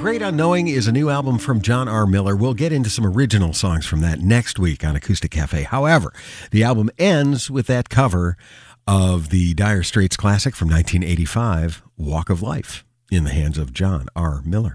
Great Unknowing is a new album from John R. Miller. We'll get into some original songs from that next week on Acoustic Cafe. However, the album ends with that cover of the Dire Straits classic from 1985, Walk of Life, in the hands of John R. Miller.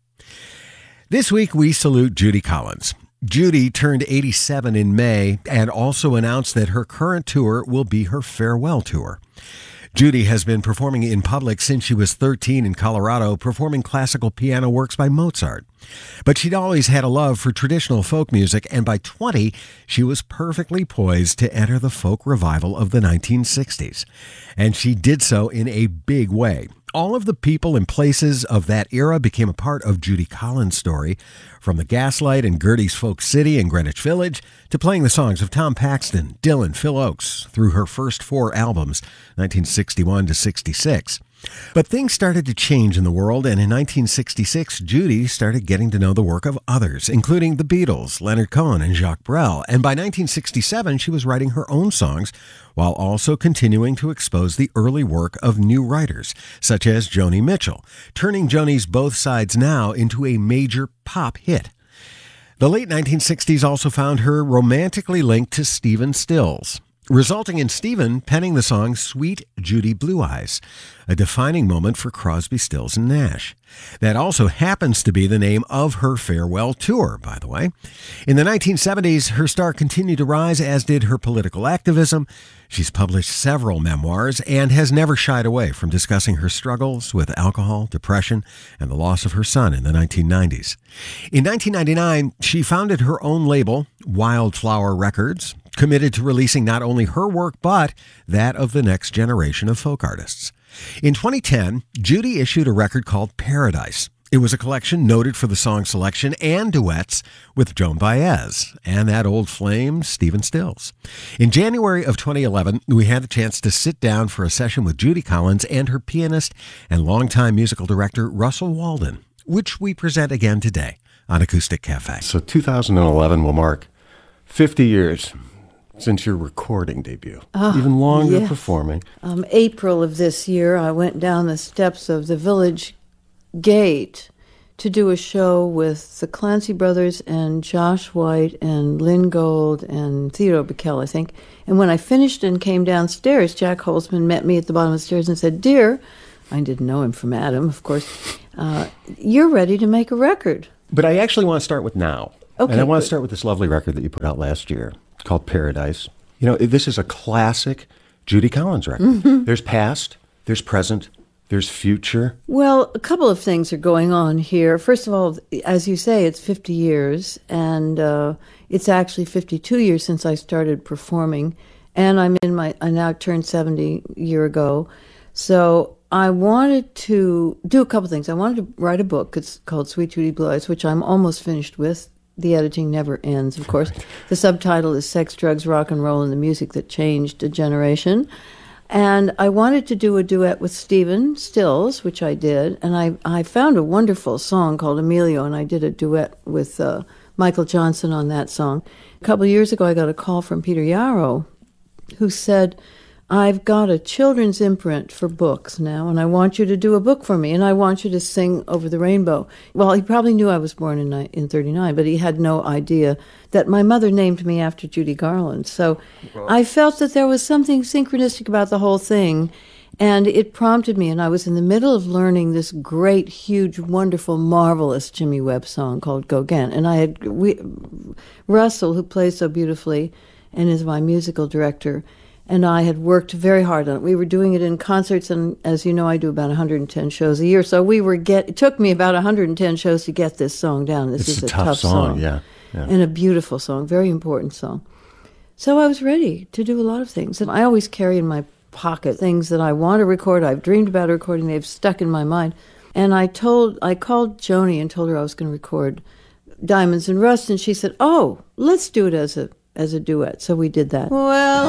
This week, we salute Judy Collins. Judy turned 87 in May and also announced that her current tour will be her farewell tour. Judy has been performing in public since she was 13 in Colorado, performing classical piano works by Mozart. But she'd always had a love for traditional folk music, and by 20, she was perfectly poised to enter the folk revival of the 1960s. And she did so in a big way. All of the people and places of that era became a part of Judy Collins' story, from the Gaslight and Gertie's Folk City in Greenwich Village to playing the songs of Tom Paxton, Dylan, Phil Ochs through her first 4 albums, 1961 to 66. But things started to change in the world, and in 1966, Judy started getting to know the work of others, including the Beatles, Leonard Cohen, and Jacques Brel. And by 1967, she was writing her own songs, while also continuing to expose the early work of new writers, such as Joni Mitchell, turning Joni's Both Sides Now into a major pop hit. The late 1960s also found her romantically linked to Stephen Stills, resulting in Stephen penning the song Sweet Judy Blue Eyes, a defining moment for Crosby, Stills, and Nash. That also happens to be the name of her farewell tour, by the way. In the 1970s, her star continued to rise, as did her political activism. She's published several memoirs and has never shied away from discussing her struggles with alcohol, depression, and the loss of her son in the 1990s. In 1999, she founded her own label, Wildflower Records, committed to releasing not only her work, but that of the next generation of folk artists. In 2010, Judy issued a record called Paradise. It was a collection noted for the song selection and duets with Joan Baez and that old flame, Stephen Stills. In January of 2011, we had the chance to sit down for a session with Judy Collins and her pianist and longtime musical director, Russell Walden, which we present again today on Acoustic Cafe. So 2011 will mark 50 years since your recording debut, even longer yes. performing. April of this year, I went down the steps of the Village Gate to do a show with the Clancy Brothers and Josh White and Lynn Gold and Theodore Bickel, I think. And when I finished and came downstairs, Jack Holzman met me at the bottom of the stairs and said, "Dear," I didn't know him from Adam, of course, "you're ready to make a record." But I actually want to start with now. Okay, and I want to start with this lovely record that you put out last year called Paradise. You know, this is a classic Judy Collins record. Mm-hmm. There's past, there's present, there's future. Well, a couple of things are going on here. First of all, as you say, it's 50 years, and it's actually 52 years since I started performing, and I now turned 70 a year ago. So I wanted to do a couple things. I wanted to write a book. It's called Sweet Judy Blue Eyes, which I'm almost finished with. The editing never ends, of course. The subtitle is Sex, Drugs, Rock and Roll, and the Music That Changed a Generation. And I wanted to do a duet with Stephen Stills, which I did. And I found a wonderful song called Emilio, and I did a duet with Michael Johnson on that song. A couple of years ago, I got a call from Peter Yarrow, who said, "I've got a children's imprint for books now, and I want you to do a book for me, and I want you to sing Over the Rainbow." Well, he probably knew I was born in 1939, but he had no idea that my mother named me after Judy Garland. So I felt that there was something synchronistic about the whole thing, and it prompted me, and I was in the middle of learning this great, huge, wonderful, marvelous Jimmy Webb song called Go Again. And Russell, who plays so beautifully and is my musical director, and I had worked very hard on it. We were doing it in concerts, and as you know, I do about 110 shows a year. So it took me about 110 shows to get this song down. This is a tough song. Yeah. And a beautiful song, very important song. So I was ready to do a lot of things. And I always carry in my pocket things that I want to record. I've dreamed about recording. They've stuck in my mind. And I called Joni and told her I was going to record Diamonds and Rust, and she said, "Oh, let's do it as a duet." So we did that. Well,